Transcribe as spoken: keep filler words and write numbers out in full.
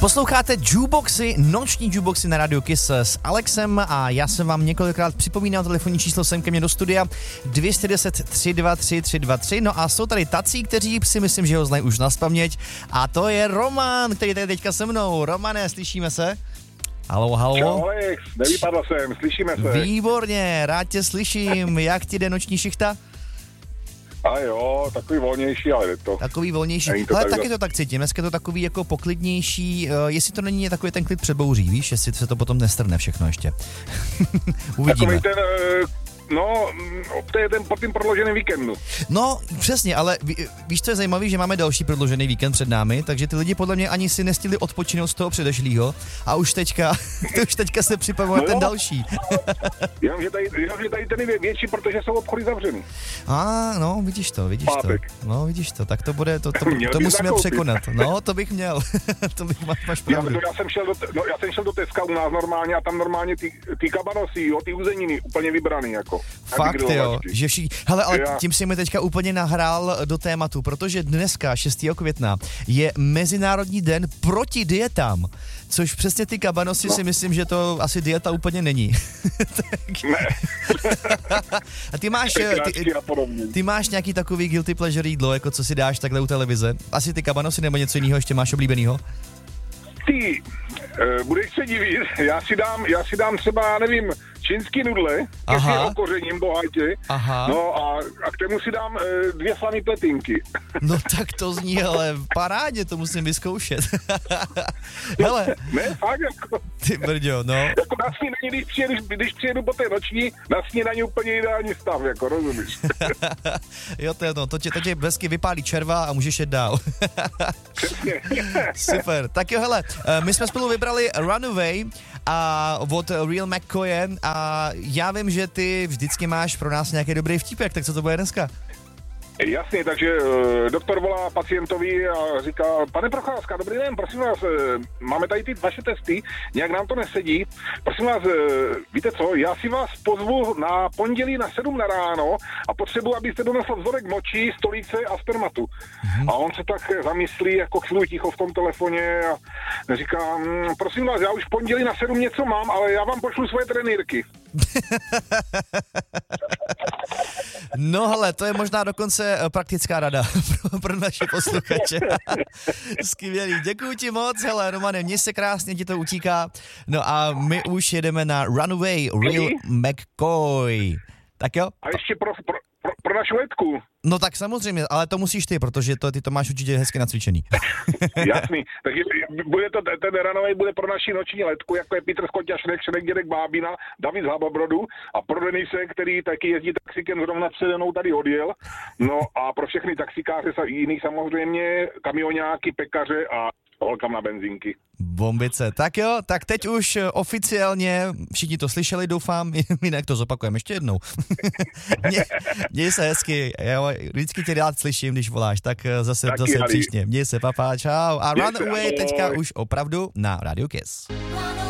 Posloucháte Jukeboxy, noční Jukeboxy na Radio Kiss s Alexem a já jsem vám několikrát připomínal telefonní číslo sem ke mně do studia dvě jedna nula tři dva tři tři dva tři. No a jsou tady tací, kteří si myslím, že ho znají už nazpaměť a to je Roman, který tady teďka se mnou. Romane, slyšíme se? Halo, halo. Čau Alex, nevypadl jsem, slyšíme se. Výborně, rád tě slyším. Jak ti jde noční šichta? A jo, takový volnější, ale je to. Takový volnější. To Ale tak taky to tak cítím. Dneska je to takový jako poklidnější. Uh, jestli to není takový ten klid před bouří, víš, jestli se to potom nestrne všechno ještě. Uvidíme. Takový ten, no, to je ten pod tím prodlouženým víkendu. No, přesně, ale ví, víš, co je zajímavé, že máme další prodloužený víkend před námi, takže ty lidi podle mě ani si nestihli odpočinout z toho předešlýho a už teďka, už teďka se připravuje no ten další. Jenom, že tady, jenom, že tady ten je větší, protože jsou obchody zavřený. A, no, vidíš to, vidíš Pátek. to. No, vidíš to, tak to bude, to, to, to, to musíme zakoupit. překonat. No, to bych měl. To bych máš, máš Já, pravdu. já, jsem šel do, no, já jsem šel do Teska u nás normálně a tam normálně ty, ty kabanosy, jo, ty uzeniny úplně vybraný, jako. Fakt jo, že vší... Hele, ale Já. tím si mi teďka úplně nahrál do tématu, protože dneska, šestého května, je Mezinárodní den proti dietám, což přesně ty kabanosy no. si myslím, že to asi dieta úplně není. Ne. A ty máš, ty, ty máš nějaký takový guilty pleasure jídlo, jako co si dáš takhle u televize? Asi ty kabanosy nebo něco jiného ještě máš oblíbenýho? Ty, uh, budeš se divit, já si dám, já si dám třeba, já nevím, čínský nudle, Aha. s okořením bohatě, Aha. no a, a k tomu si dám uh, dvě slaný pletinky. No tak to zní, ale parádně, to musím vyzkoušet. Hele. Ne, fakt jako. Ty brďo, no. Jako na snídaní, když přijedu, když přijedu po té noční, na snídaní úplně ideální stav, jako rozumíš. Jo, to je to, to tě, to tě hezky vypálí červa a můžeš jet dál. Přesně. Super, tak jo, hele, my jsme spolu vybrali Runaway a od Real McCoye a já vím, že ty vždycky máš pro nás nějaký dobrý vtípek, tak co to bude dneska? Jasně, takže uh, doktor volá pacientovi a říká, pane Procházka, dobrý den, prosím vás, uh, máme tady ty vaše testy, nějak nám to nesedí, prosím vás, uh, víte co, já si vás pozvu na pondělí na sedm na ráno a potřebuji, abyste donesl vzorek moči, stolice a spermatu. Mm-hmm. A on se tak zamyslí, jako chvíli ticho v tom telefoně a říká, mm, prosím vás, já už v pondělí na sedm něco mám, ale já vám pošlu svoje trenýrky. No hele, to je možná dokonce praktická rada pro, pro naše posluchače. Skvělý, děkuji ti moc, hele Romane, mně se krásně, ti to utíká. No a my už jedeme na Runaway, Real McCoy. Tak jo? A ještě pro, pro, pro, pro naši letku. No tak samozřejmě, ale to musíš ty, protože to, ty to máš určitě hezky nacvičený. Jasný, takže bude to, ten Runaway bude pro naši noční letku, jako je Petr Skoťa, Šrek, Šrek, dědek Bábina, David z Hababrodu a pro Denise, který taky jezdí taxikem, zrovna přede mnou tady odjel. No a pro všechny taxikáře jiný samozřejmě, kamionáky, pekaře a holkám na benzínky. Bombice. Tak jo, tak teď už oficiálně, všichni to slyšeli, doufám, jinak to zopakujeme ještě jednou. Mě, měj se hezky, já vždycky tě rád slyším, když voláš, tak zase, Taky, zase Ali. příště. Měj se, papá, čau. A Měj Runaway se, teďka už opravdu na Radio Kiss.